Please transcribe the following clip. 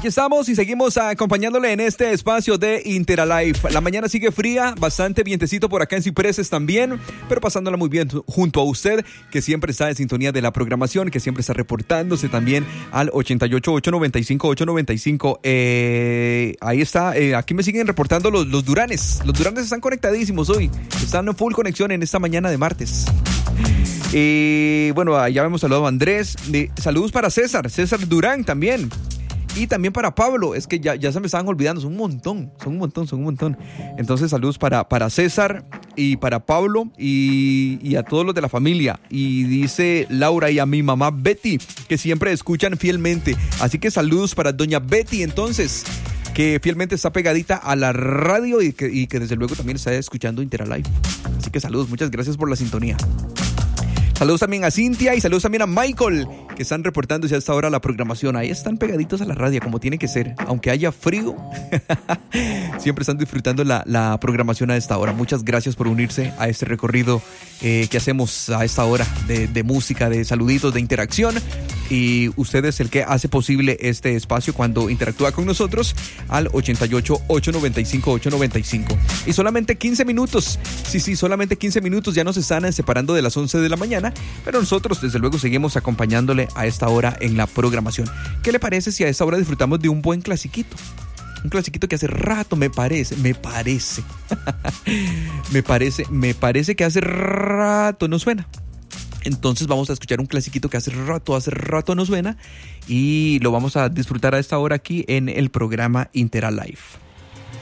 Aquí estamos y seguimos acompañándole en este espacio de Interalife. La mañana sigue fría, bastante vientecito por acá en Cipreses también, pero pasándola muy bien junto a usted, que siempre está en sintonía de la programación, que siempre está reportándose también al 88-895-895. Ahí está, aquí me siguen reportando los Duranes. Los Duranes están conectadísimos hoy, están en full conexión en esta mañana de martes. Bueno, ya hemos saludado a Andrés. Saludos para César Durán también. Y también para Pablo, es que ya se me estaban olvidando, son un montón. Entonces saludos para César y para Pablo y a todos los de la familia. Y dice Laura y a mi mamá Betty, que siempre escuchan fielmente. Así que saludos para doña Betty entonces, que fielmente está pegadita a la radio y que desde luego también está escuchando Interalife. Así que saludos, muchas gracias por la sintonía. Saludos también a Cintia y saludos también a Michael, que están reportándose a esta hora la programación. Ahí están pegaditos a la radio, como tiene que ser. Aunque haya frío, siempre están disfrutando la programación a esta hora. Muchas gracias por unirse a este recorrido que hacemos a esta hora de música, de saluditos, de interacción. Y usted es el que hace posible este espacio cuando interactúa con nosotros al 88-895-895. Y solamente 15 minutos, sí, solamente 15 minutos ya nos están separando de las 11 de la mañana, pero nosotros desde luego seguimos acompañándole a esta hora en la programación. ¿Qué le parece si a esta hora disfrutamos de un buen clasiquito? Un clasiquito que hace rato me parece que hace rato no suena. Entonces vamos a escuchar un clasiquito que hace rato no suena y lo vamos a disfrutar a esta hora aquí en el programa Interalife.